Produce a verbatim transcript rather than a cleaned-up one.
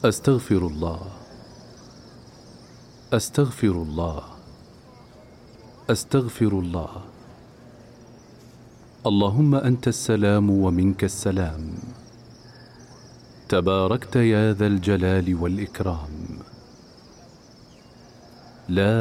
أستغفر الله، أستغفر الله، أستغفر الله. اللهم أنت السلام ومنك السلام، تباركت يا ذا الجلال والإكرام. لا